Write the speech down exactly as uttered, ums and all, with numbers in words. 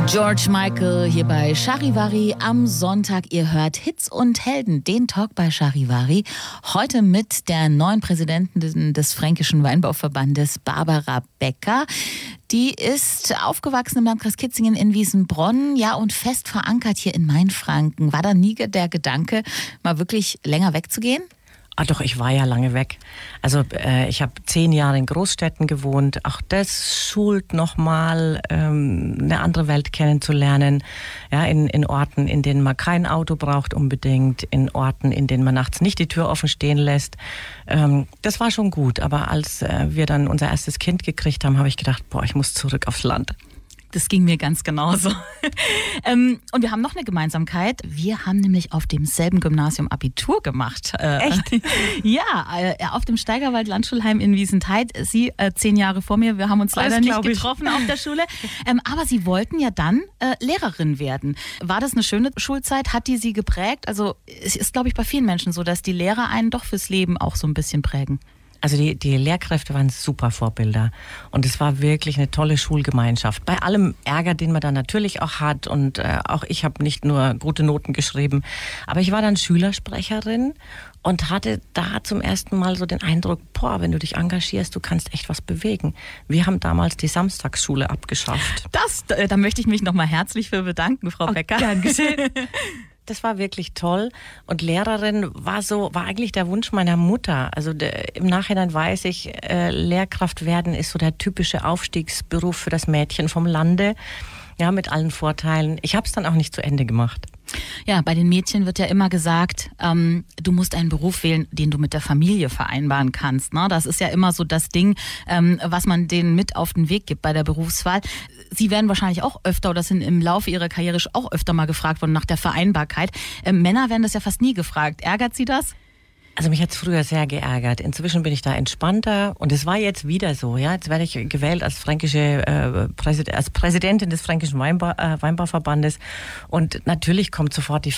George Michael hier bei Charivari am Sonntag. Ihr hört Hits und Helden, den Talk bei Charivari. Heute mit der neuen Präsidentin des Fränkischen Weinbauverbandes, Barbara Becker. Die ist aufgewachsen im Landkreis Kitzingen in Wiesenbronn, ja, und fest verankert hier in Mainfranken. War da nie der Gedanke, mal wirklich länger wegzugehen? Ah, doch, ich war ja lange weg. Also äh, ich habe zehn Jahre in Großstädten gewohnt. Auch das schult nochmal, ähm, eine andere Welt kennenzulernen. Ja, in, in Orten, in denen man kein Auto braucht unbedingt, in Orten, in denen man nachts nicht die Tür offen stehen lässt. Ähm, das war schon gut. Aber als äh, wir dann unser erstes Kind gekriegt haben, habe ich gedacht, boah, ich muss zurück aufs Land. Das ging mir ganz genauso. ähm, und wir haben noch eine Gemeinsamkeit. Wir haben nämlich auf demselben Gymnasium Abitur gemacht. Äh, Echt? Ja, äh, auf dem Steigerwald Landschulheim in Wiesentheid. Sie äh, zehn Jahre vor mir. Wir haben uns leider nicht getroffen auf der Schule. Ähm, aber Sie wollten ja dann äh, Lehrerin werden. War das eine schöne Schulzeit? Hat die Sie geprägt? Also es ist, glaube ich, bei vielen Menschen so, dass die Lehrer einen doch fürs Leben auch so ein bisschen prägen. Also die, die Lehrkräfte waren super Vorbilder und es war wirklich eine tolle Schulgemeinschaft. Bei allem Ärger, den man da natürlich auch hat, und äh, auch ich habe nicht nur gute Noten geschrieben, aber ich war dann Schülersprecherin und hatte da zum ersten Mal so den Eindruck, boah, wenn du dich engagierst, du kannst echt was bewegen. Wir haben damals die Samstagsschule abgeschafft. Das, da möchte ich mich nochmal herzlich für bedanken, Frau oh, Becker. Gern geschehen. Das war wirklich toll, und Lehrerin war so, war eigentlich der Wunsch meiner Mutter. Also der, im Nachhinein weiß ich, äh, Lehrkraft werden ist so der typische Aufstiegsberuf für das Mädchen vom Lande, ja, mit allen Vorteilen. Ich habe es dann auch nicht zu Ende gemacht. Ja, bei den Mädchen wird ja immer gesagt, ähm, du musst einen Beruf wählen, den du mit der Familie vereinbaren kannst. Ne? Das ist ja immer so das Ding, ähm, was man denen mit auf den Weg gibt bei der Berufswahl. Sie werden wahrscheinlich auch öfter oder sind im Laufe ihrer Karriere auch öfter mal gefragt worden nach der Vereinbarkeit. Ähm, Männer werden das ja fast nie gefragt. Ärgert Sie das? Also mich hat es früher sehr geärgert. Inzwischen bin ich da entspannter, und es war jetzt wieder so. Ja, jetzt werde ich gewählt als fränkische äh, Präsid- als Präsidentin des Fränkischen Weinbau- äh, Weinbauverbandes, und natürlich kommt sofort die